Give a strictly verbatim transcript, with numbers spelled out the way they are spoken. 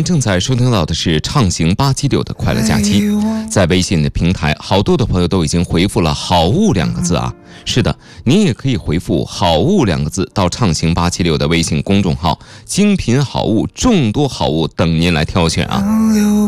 正在收听到的是畅行八七六的快乐假期。在微信的平台，好多的朋友都已经回复了好物两个字啊。是的，您也可以回复好物两个字到畅行八七六的微信公众号，精品好物，众多好物等您来挑选啊。